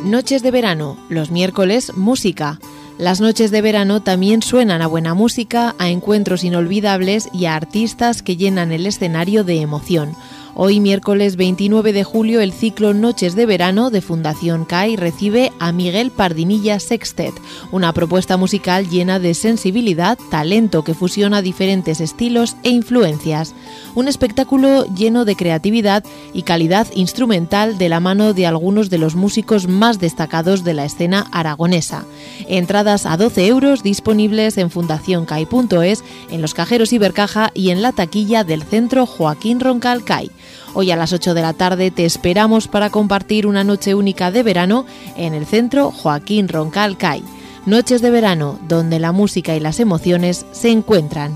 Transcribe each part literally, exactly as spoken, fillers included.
Noches de verano, los miércoles música. Las noches de verano también suenan a buena música, a encuentros inolvidables y a artistas que llenan el escenario de emoción. Hoy, miércoles veintinueve de julio, el ciclo Noches de Verano de Fundación C A I recibe a Miguel Pardinilla Sextet, una propuesta musical llena de sensibilidad, talento que fusiona diferentes estilos e influencias. Un espectáculo lleno de creatividad y calidad instrumental de la mano de algunos de los músicos más destacados de la escena aragonesa. Entradas a doce euros disponibles en fundación cai punto es, en los cajeros Ibercaja y en la taquilla del Centro Joaquín Roncal C A I. Hoy a las ocho de la tarde te esperamos para compartir una noche única de verano en el Centro Joaquín Roncal C A I. Noches de verano, donde la música y las emociones se encuentran.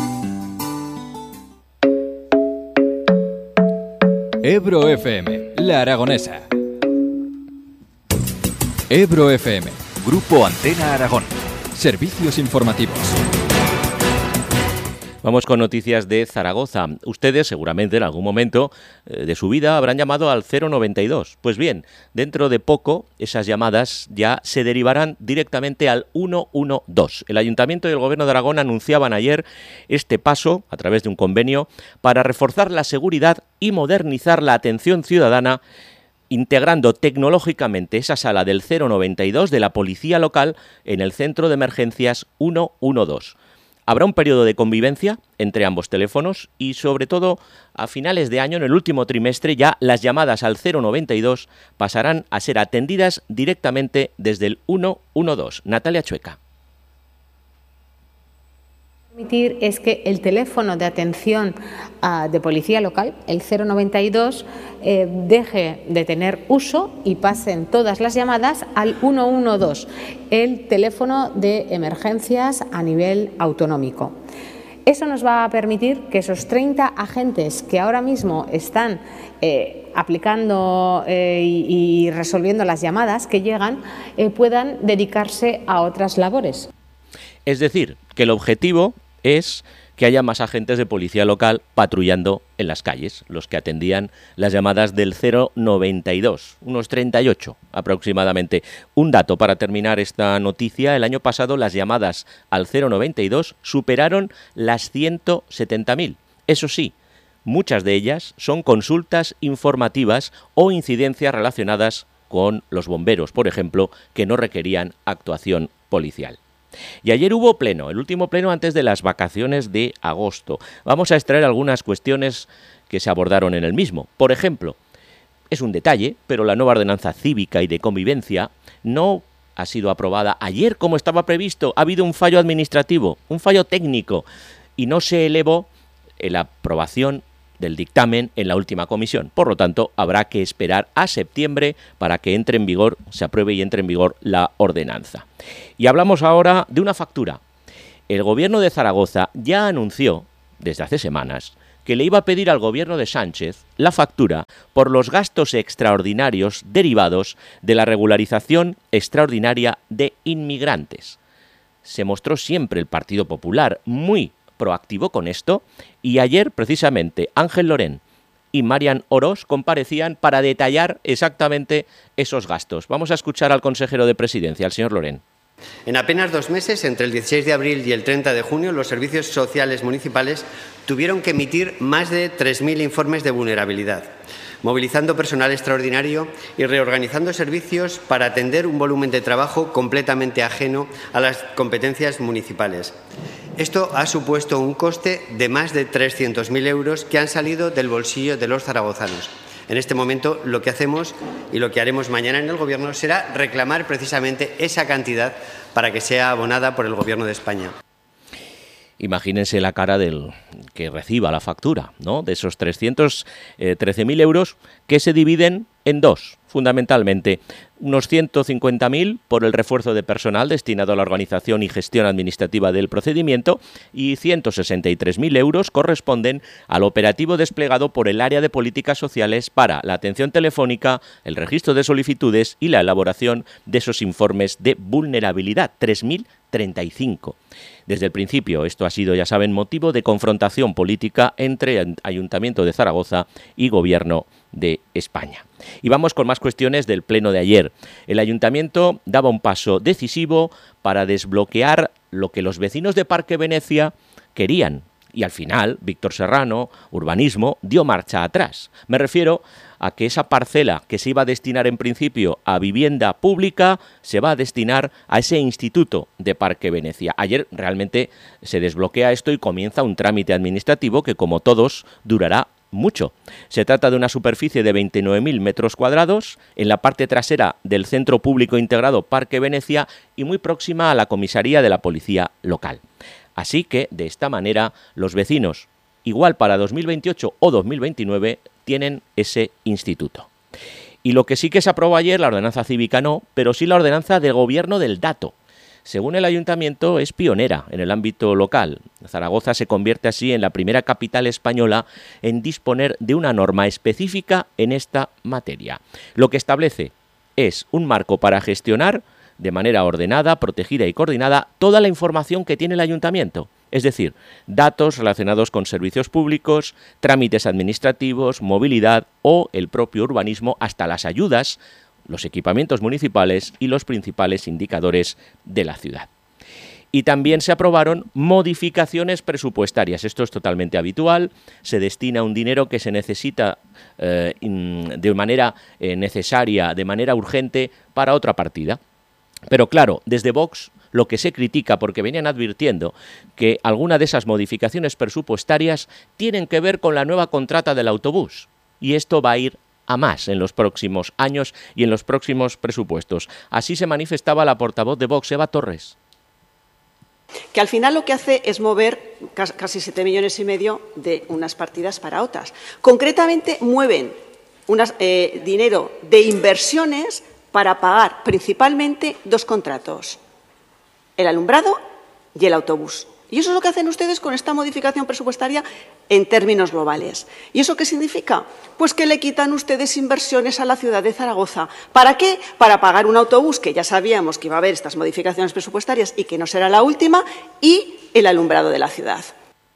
Ebro F M, La Aragonesa. Ebro F M, Grupo Antena Aragón. Servicios informativos. Vamos con noticias de Zaragoza. Ustedes seguramente en algún momento eh, de su vida habrán llamado al cero noventa y dos. Pues bien, dentro de poco esas llamadas ya se derivarán directamente al ciento doce. El Ayuntamiento y el Gobierno de Aragón anunciaban ayer este paso, a través de un convenio, para reforzar la seguridad y modernizar la atención ciudadana, integrando tecnológicamente esa sala del cero noventa y dos de la Policía Local en el Centro de Emergencias ciento doce. Habrá un periodo de convivencia entre ambos teléfonos y, sobre todo, a finales de año, en el último trimestre, ya las llamadas al cero noventa y dos pasarán a ser atendidas directamente desde el ciento doce. Natalia Chueca. Permitir es que el teléfono de atención uh, de policía local, el cero noventa y dos, eh, deje de tener uso y pasen todas las llamadas al ciento doce, el teléfono de emergencias a nivel autonómico. Eso nos va a permitir que esos treinta agentes que ahora mismo están eh, aplicando eh, y, y resolviendo las llamadas que llegan eh, puedan dedicarse a otras labores. Es decir, que el objetivo es que haya más agentes de policía local patrullando en las calles, los que atendían las llamadas del cero noventa y dos, unos treinta y ocho aproximadamente. Un dato para terminar esta noticia: el año pasado las llamadas al cero noventa y dos superaron las ciento setenta mil. Eso sí, muchas de ellas son consultas informativas o incidencias relacionadas con los bomberos, por ejemplo, que no requerían actuación policial. Y ayer hubo pleno, el último pleno antes de las vacaciones de agosto. Vamos a extraer algunas cuestiones que se abordaron en el mismo. Por ejemplo, es un detalle, pero la nueva ordenanza cívica y de convivencia no ha sido aprobada ayer como estaba previsto. Ha habido un fallo administrativo, un fallo técnico, y no se elevó la aprobación del dictamen en la última comisión. Por lo tanto, habrá que esperar a septiembre para que entre en vigor, se apruebe y entre en vigor la ordenanza. Y hablamos ahora de una factura. El Gobierno de Zaragoza ya anunció, desde hace semanas, que le iba a pedir al Gobierno de Sánchez la factura por los gastos extraordinarios derivados de la regularización extraordinaria de inmigrantes. Se mostró siempre el Partido Popular muy proactivo con esto, y ayer precisamente Ángel Lorén y Marian Orós comparecían para detallar exactamente esos gastos. Vamos a escuchar al consejero de Presidencia, al señor Lorén. En apenas dos meses, entre el dieciséis de abril y el treinta de junio, los servicios sociales municipales tuvieron que emitir más de tres mil informes de vulnerabilidad, movilizando personal extraordinario y reorganizando servicios para atender un volumen de trabajo completamente ajeno a las competencias municipales. Esto ha supuesto un coste de más de trescientos mil euros que han salido del bolsillo de los zaragozanos. En este momento, lo que hacemos y lo que haremos mañana en el Gobierno será reclamar precisamente esa cantidad para que sea abonada por el Gobierno de España. Imagínense la cara del que reciba la factura, ¿no?, de esos trescientos trece mil euros que se dividen en dos, fundamentalmente. Unos ciento cincuenta mil por el refuerzo de personal destinado a la organización y gestión administrativa del procedimiento, y ciento sesenta y tres mil euros corresponden al operativo desplegado por el área de políticas sociales para la atención telefónica, el registro de solicitudes y la elaboración de esos informes de vulnerabilidad, tres mil treinta y cinco. Desde el principio esto ha sido, ya saben, motivo de confrontación política entre Ayuntamiento de Zaragoza y Gobierno de España. Y vamos con más cuestiones del pleno de ayer. El ayuntamiento daba un paso decisivo para desbloquear lo que los vecinos de Parque Venecia querían. Y al final, Víctor Serrano, Urbanismo, dio marcha atrás. Me refiero a que esa parcela que se iba a destinar en principio a vivienda pública se va a destinar a ese instituto de Parque Venecia. Ayer realmente se desbloquea esto y comienza un trámite administrativo que, como todos, durará mucho. Se trata de una superficie de veintinueve mil metros cuadrados en la parte trasera del Centro Público Integrado Parque Venecia y muy próxima a la comisaría de la policía local. Así que, de esta manera, los vecinos, igual para dos mil veintiocho o dos mil veintinueve, tienen ese instituto. Y lo que sí que se aprobó ayer, la ordenanza cívica no, pero sí la ordenanza de gobierno del dato. Según el ayuntamiento, es pionera en el ámbito local. Zaragoza se convierte así en la primera capital española en disponer de una norma específica en esta materia. Lo que establece es un marco para gestionar de manera ordenada, protegida y coordinada toda la información que tiene el ayuntamiento, es decir, datos relacionados con servicios públicos, trámites administrativos, movilidad o el propio urbanismo, hasta las ayudas, los equipamientos municipales y los principales indicadores de la ciudad. Y también se aprobaron modificaciones presupuestarias. Esto es totalmente habitual. Se destina un dinero que se necesita eh, de manera eh, necesaria, de manera urgente, para otra partida. Pero claro, desde Vox lo que se critica, porque venían advirtiendo que alguna de esas modificaciones presupuestarias tienen que ver con la nueva contrata del autobús. Y esto va a ir a más en los próximos años y en los próximos presupuestos. Así se manifestaba la portavoz de Vox, Eva Torres. Que al final lo que hace es mover casi siete millones y medio de unas partidas para otras. Concretamente mueven unas, eh, dinero de inversiones para pagar principalmente dos contratos, el alumbrado y el autobús. Y eso es lo que hacen ustedes con esta modificación presupuestaria en términos globales. ¿Y eso qué significa? Pues que le quitan ustedes inversiones a la ciudad de Zaragoza. ¿Para qué? Para pagar un autobús, que ya sabíamos que iba a haber estas modificaciones presupuestarias y que no será la última, y el alumbrado de la ciudad.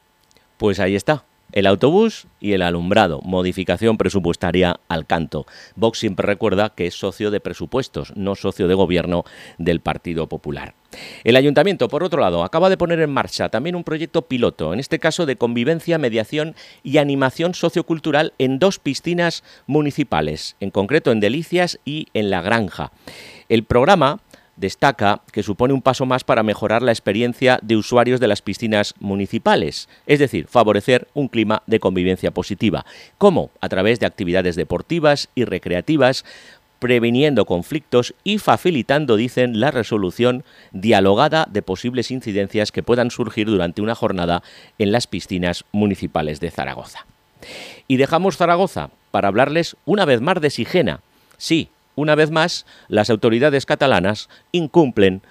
Pues ahí está. El autobús y el alumbrado, modificación presupuestaria al canto. Vox siempre recuerda que es socio de presupuestos, no socio de gobierno del Partido Popular. El Ayuntamiento, por otro lado, acaba de poner en marcha también un proyecto piloto, en este caso de convivencia, mediación y animación sociocultural en dos piscinas municipales, en concreto en Delicias y en La Granja. El programa destaca que supone un paso más para mejorar la experiencia de usuarios de las piscinas municipales, es decir, favorecer un clima de convivencia positiva. ¿Cómo? A través de actividades deportivas y recreativas, previniendo conflictos y facilitando, dicen, la resolución dialogada de posibles incidencias que puedan surgir durante una jornada en las piscinas municipales de Zaragoza. Y dejamos Zaragoza para hablarles una vez más de Sigena. Sí, una vez más, las autoridades catalanas incumplen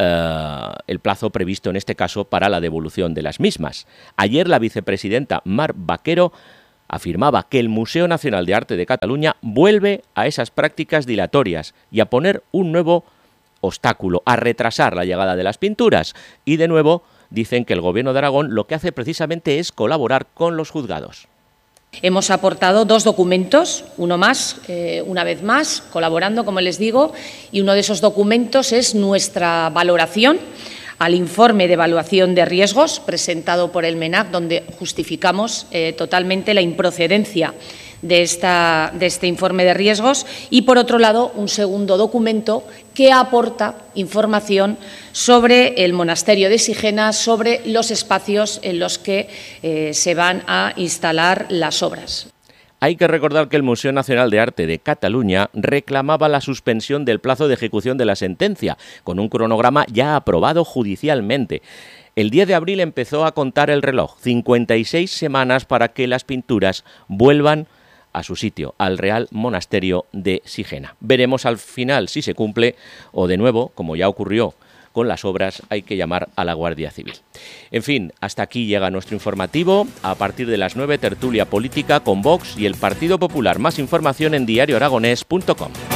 uh, el plazo previsto en este caso para la devolución de las mismas. Ayer la vicepresidenta Mar Vaquero afirmaba que el Museo Nacional de Arte de Cataluña vuelve a esas prácticas dilatorias y a poner un nuevo obstáculo, a retrasar la llegada de las pinturas. Y de nuevo dicen que el Gobierno de Aragón lo que hace precisamente es colaborar con los juzgados. Hemos aportado dos documentos, uno más, eh, una vez más, colaborando, como les digo, y uno de esos documentos es nuestra valoración al informe de evaluación de riesgos presentado por el MENAC, donde justificamos eh, totalmente la improcedencia de, esta, de este informe de riesgos, y, por otro lado, un segundo documento que aporta información sobre el monasterio de Sigena, sobre los espacios en los que eh, se van a instalar las obras. Hay que recordar que el Museo Nacional de Arte de Cataluña reclamaba la suspensión del plazo de ejecución de la sentencia, con un cronograma ya aprobado judicialmente. El diez de abril empezó a contar el reloj, cincuenta y seis semanas para que las pinturas vuelvan a su sitio, al Real Monasterio de Sigena. Veremos al final si se cumple o, de nuevo, como ya ocurrió con las obras, hay que llamar a la Guardia Civil. En fin, hasta aquí llega nuestro informativo. A partir de las nueve, tertulia política con Vox y el Partido Popular. Más información en diario aragonés punto com.